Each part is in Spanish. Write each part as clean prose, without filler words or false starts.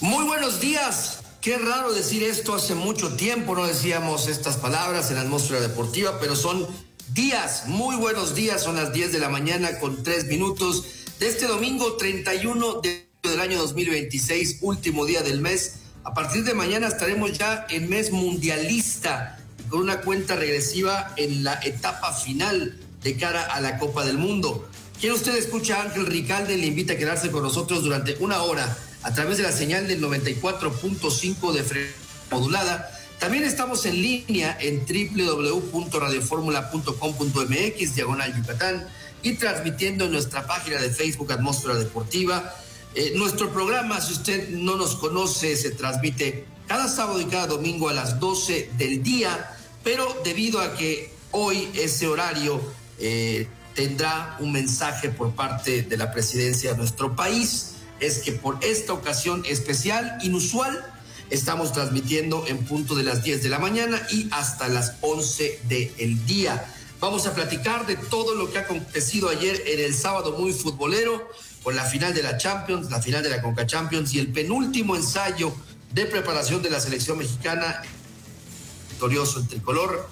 Muy buenos días. Qué raro decir esto, hace mucho tiempo no decíamos estas palabras en la atmósfera deportiva, pero son días, muy buenos días, son las 10 de la mañana con 3 minutos de este domingo 31 del año 2026, último día del mes. A partir de mañana estaremos ya en mes mundialista, con una cuenta regresiva en la etapa final de cara a la Copa del Mundo. Quien usted escucha, Ángel Ricalde, le invita a quedarse con nosotros durante una hora a través de la señal del 94.5 de frecuencia modulada. También estamos en línea en www.radioformula.com.mx/Yucatán y transmitiendo en nuestra página de Facebook Atmósfera Deportiva. Nuestro programa, si usted no nos conoce, se transmite cada sábado y cada domingo a las 12 del día, pero debido a que hoy ese horario tendrá un mensaje por parte de la presidencia de nuestro país, es que por esta ocasión especial, inusual, estamos transmitiendo en punto de las 10 de la mañana y hasta las 11 del día. Vamos a platicar de todo lo que ha acontecido ayer en el sábado muy futbolero, con la final de la Champions, la final de la Conca Champions y el penúltimo ensayo de preparación de la selección mexicana, victorioso el tricolor,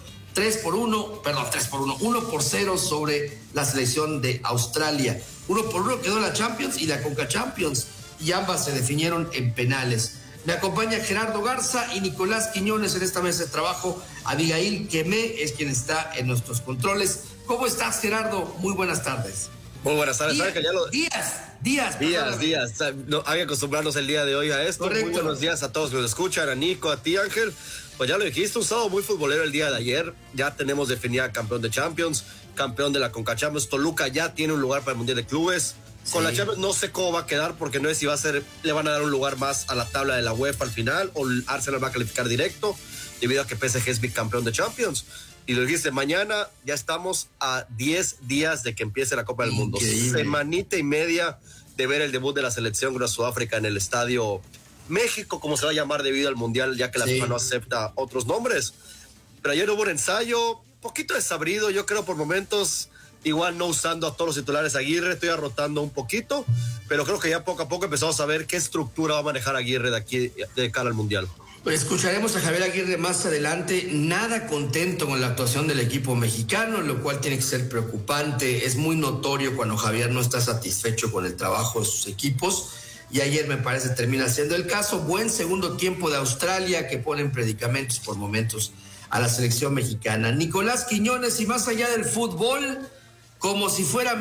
1-0 sobre la selección de Australia. 1-1 quedó la Champions y la Conca Champions, y ambas se definieron en penales. Me acompaña Gerardo Garza y Nicolás Quiñones en esta mesa de trabajo. Abigail Quemé es quien está en nuestros controles. ¿Cómo estás, Gerardo? Muy buenas tardes. Muy buenas tardes, Ángel. Días. No, hay que acostumbrarnos el día de hoy a esto. Correcto. Muy buenos días a todos los que nos escuchan, a Nico, a ti, Ángel. Pues ya lo dijiste, un sábado muy futbolero el día de ayer. Ya tenemos definida campeón de Champions, campeón de la Conca Champions. Toluca ya tiene un lugar para el Mundial de Clubes. Con la Champions no sé cómo va a quedar, porque no sé si le van a dar un lugar más a la tabla de la UEFA al final, o el Arsenal va a calificar directo, debido a que PSG es bicampeón de Champions. Y lo dijiste, mañana ya estamos a 10 días de que empiece la Copa del Mundo. Semanita y media de ver el debut de la selección contra Sudáfrica en el Estadio México, como se va a llamar debido al Mundial, ya que la FIFA no acepta otros nombres. Pero ayer hubo un ensayo, poquito desabrido, yo creo por momentos, igual no usando a todos los titulares Aguirre, estoy arrotando un poquito, pero creo que ya poco a poco empezamos a ver qué estructura va a manejar Aguirre de aquí de cara al Mundial. Pues escucharemos a Javier Aguirre más adelante, nada contento con la actuación del equipo mexicano, lo cual tiene que ser preocupante. Es muy notorio cuando Javier no está satisfecho con el trabajo de sus equipos, y ayer me parece termina siendo el caso. Buen segundo tiempo de Australia, que pone en predicamentos por momentos a la selección mexicana. Nicolás Quiñones, y más allá del fútbol, como si fuera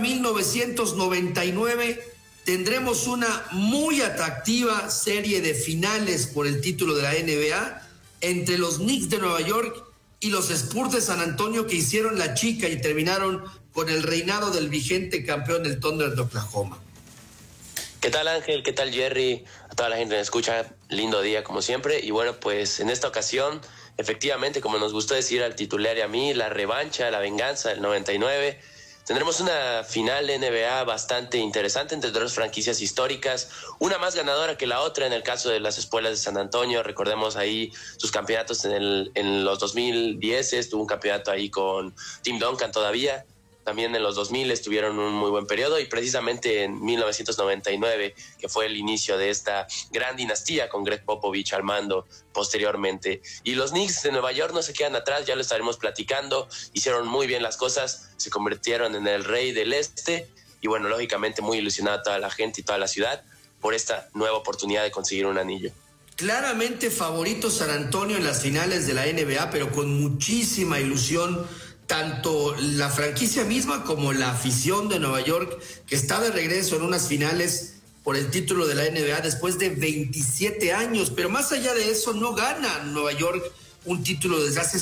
1999, tendremos una muy atractiva serie de finales por el título de la NBA entre los Knicks de Nueva York y los Spurs de San Antonio, que hicieron la chica y terminaron con el reinado del vigente campeón del Thunder de Oklahoma. ¿Qué tal, Ángel? ¿Qué tal, Jerry? A toda la gente que me escucha, lindo día como siempre. Y bueno, pues en esta ocasión, efectivamente, como nos gustó decir al titular y a mí, la revancha, la venganza del 99. Tendremos una final de NBA bastante interesante entre dos franquicias históricas, una más ganadora que la otra en el caso de las Espuelas de San Antonio. Recordemos ahí sus campeonatos en los 2010, tuvo un campeonato ahí con Tim Duncan todavía. También en los 2000 estuvieron un muy buen periodo, y precisamente en 1999, que fue el inicio de esta gran dinastía con Greg Popovich al mando posteriormente. Y los Knicks de Nueva York no se quedan atrás, ya lo estaremos platicando, hicieron muy bien las cosas, se convirtieron en el rey del este, y bueno, lógicamente muy ilusionada toda la gente y toda la ciudad por esta nueva oportunidad de conseguir un anillo. Claramente favorito San Antonio en las finales de la NBA, pero con muchísima ilusión, tanto la franquicia misma como la afición de Nueva York, que está de regreso en unas finales por el título de la NBA después de 27 años. Pero más allá de eso, no gana Nueva York un título desde hace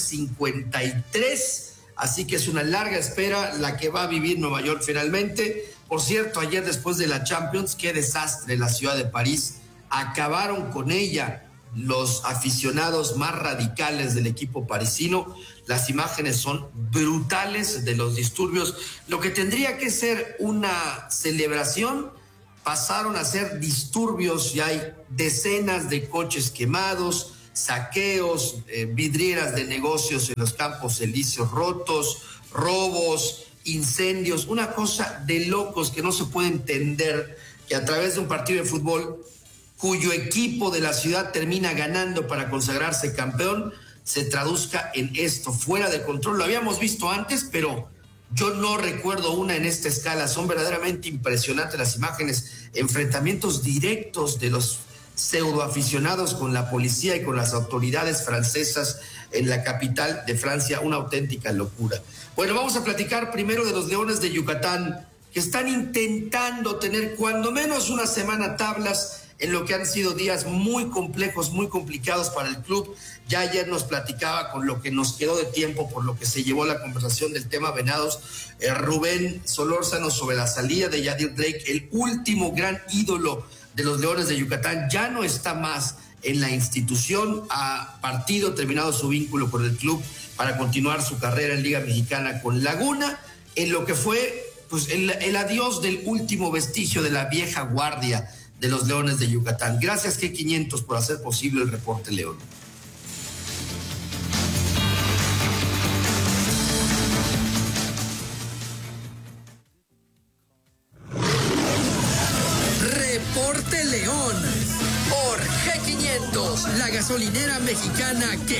53. Así que es una larga espera la que va a vivir Nueva York finalmente. Por cierto, ayer después de la Champions, qué desastre la ciudad de París. Acabaron con ella los aficionados más radicales del equipo parisino. Las imágenes son brutales de los disturbios. Lo que tendría que ser una celebración pasaron a ser disturbios, y hay decenas de coches quemados, saqueos, vidrieras de negocios en los Campos Elíseos rotos, robos, incendios, una cosa de locos que no se puede entender que a través de un partido de fútbol cuyo equipo de la ciudad termina ganando para consagrarse campeón, se traduzca en esto, fuera de control. Lo habíamos visto antes, pero yo no recuerdo una en esta escala. Son verdaderamente impresionantes las imágenes, enfrentamientos directos de los pseudoaficionados con la policía y con las autoridades francesas en la capital de Francia, una auténtica locura. Bueno, vamos a platicar primero de los Leones de Yucatán, que están intentando tener cuando menos una semana tablas en lo que han sido días muy complejos, muy complicados para el club. Ya ayer nos platicaba con lo que nos quedó de tiempo, por lo que se llevó la conversación del tema Venados, Rubén Solórzano, sobre la salida de Yadir Drake, el último gran ídolo de los Leones de Yucatán. Ya no está más en la institución, ha partido, terminado su vínculo con el club para continuar su carrera en Liga Mexicana con Laguna, en lo que fue pues el adiós del último vestigio de la vieja guardia de los Leones de Yucatán. Gracias G500 por hacer posible el reporte, León. Reporte León por G500, la gasolinera mexicana que